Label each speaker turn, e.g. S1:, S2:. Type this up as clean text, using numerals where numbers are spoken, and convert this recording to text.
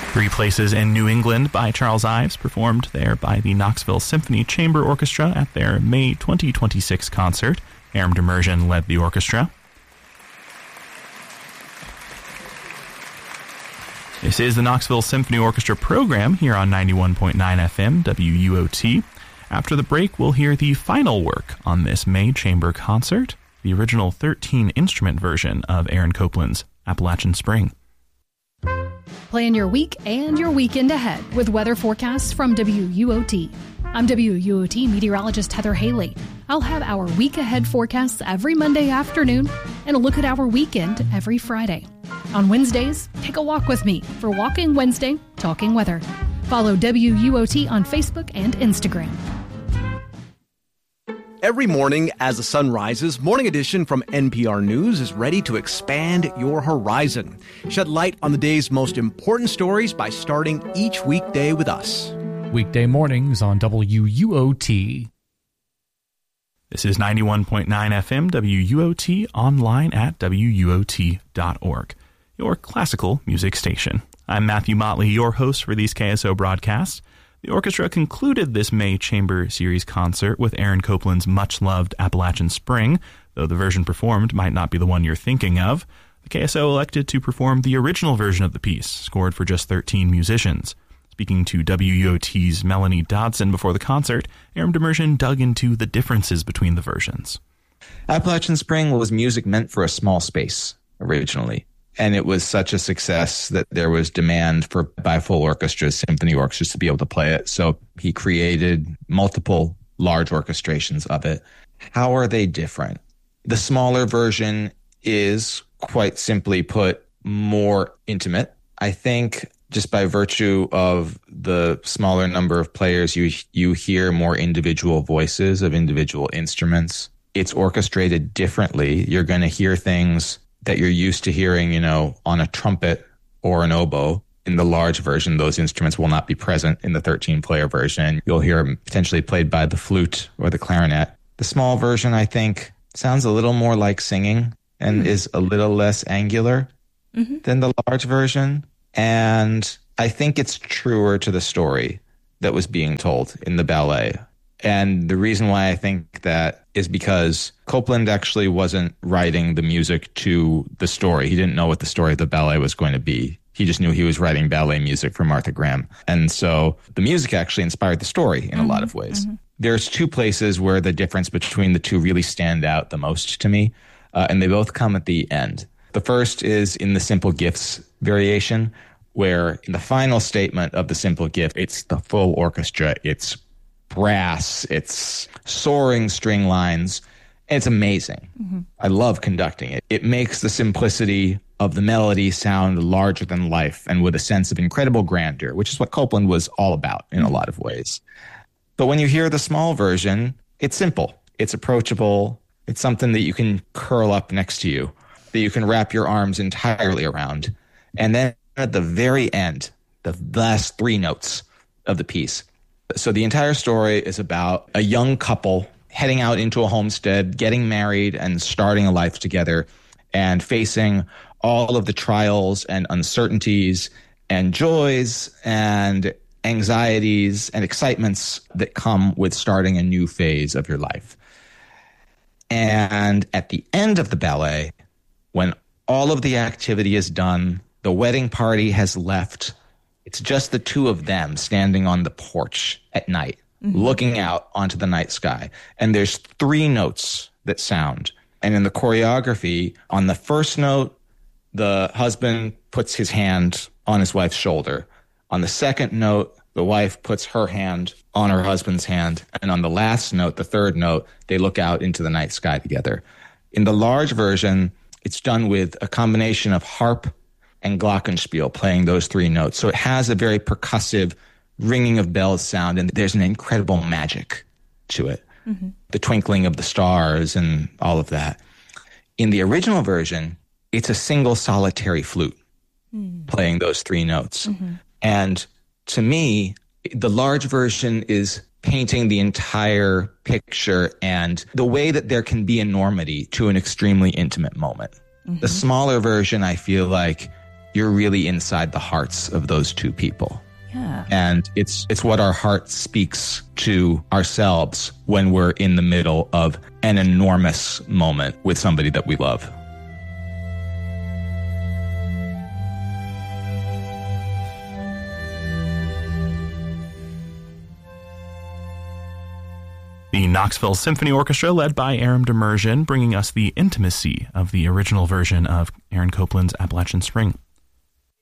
S1: Three Places in New England by Charles Ives, performed there by the Knoxville Symphony Chamber Orchestra at their May 2026 concert. Aram Demirjian led the orchestra. This is the Knoxville Symphony Orchestra program here on 91.9 FM WUOT. After the break, we'll hear the final work on this May chamber concert, the original 13-instrument version of Aaron Copland's Appalachian Spring.
S2: Plan your week and your weekend ahead with weather forecasts from WUOT. I'm WUOT meteorologist Heather Haley. I'll have our week ahead forecasts every Monday afternoon and a look at our weekend every Friday. On Wednesdays, take a walk with me for Walking Wednesday, Talking Weather. Follow WUOT on Facebook and Instagram.
S3: Every morning as the sun rises, Morning Edition from NPR News is ready to expand your horizon. Shed light on the day's most important stories by starting each weekday with us.
S4: Weekday mornings on WUOT.
S1: This is 91.9 FM WUOT, online at WUOT.org, your classical music station. I'm Matthew Motley, your host for these KSO broadcasts. The orchestra concluded this May Chamber Series concert with Aaron Copland's much-loved Appalachian Spring, though the version performed might not be the one you're thinking of. The KSO elected to perform the original version of the piece, scored for just 13 musicians. Speaking to WUOT's Melanie Dodson before the concert, Aram Demirjian dug into the differences between the versions.
S5: Appalachian Spring was music meant for a small space, originally. And it was such a success that there was demand by full orchestras, symphony orchestras, to be able to play it. So he created multiple large orchestrations of it. How are they different? The smaller version is, quite simply put, more intimate. I think just by virtue of the smaller number of players, you hear more individual voices of individual instruments. It's orchestrated differently. You're going to hear things that you're used to hearing, on a trumpet or an oboe. In the large version, those instruments will not be present in the 13-player version. You'll hear them potentially played by the flute or the clarinet. The small version, I think, sounds a little more like singing and is a little less angular than the large version. And I think it's truer to the story that was being told in the ballet. And the reason why I think that is because Copland actually wasn't writing the music to the story. He didn't know what the story of the ballet was going to be. He just knew he was writing ballet music for Martha Graham. And so the music actually inspired the story in a lot of ways. There's two places where the difference between the two really stand out the most to me, and they both come at the end. The first is in the Simple Gifts variation, where in the final statement of the Simple Gift, it's the full orchestra, it's brass, it's soaring string lines. It's amazing. I love conducting it. It makes the simplicity of the melody sound larger than life and with a sense of incredible grandeur, which is what Copland was all about in a lot of ways. But when you hear the small version, it's simple. It's approachable. It's something that you can curl up next to you, that you can wrap your arms entirely around. And then at the very end, the last three notes of the piece. So the entire story is about a young couple heading out into a homestead, getting married and starting a life together and facing all of the trials and uncertainties and joys and anxieties and excitements that come with starting a new phase of your life. And at the end of the ballet, when all of the activity is done, the wedding party has left, it's just the two of them standing on the porch at night, looking out onto the night sky. And there's three notes that sound. And in the choreography, on the first note, the husband puts his hand on his wife's shoulder. On the second note, the wife puts her hand on her husband's hand. And on the last note, the third note, they look out into the night sky together. In the large version, it's done with a combination of harp and glockenspiel playing those three notes. So it has a very percussive ringing of bells sound, and there's an incredible magic to it. The twinkling of the stars and all of that. In the original version, it's a single solitary flute playing those three notes. And to me, the large version is painting the entire picture and the way that there can be enormity to an extremely intimate moment. The smaller version, I feel like, you're really inside the hearts of those two people.
S6: Yeah.
S5: And it's what our heart speaks to ourselves when we're in the middle of an enormous moment with somebody that we love.
S1: The Knoxville Symphony Orchestra, led by Aram Demirjian, bringing us the intimacy of the original version of Aaron Copland's Appalachian Spring.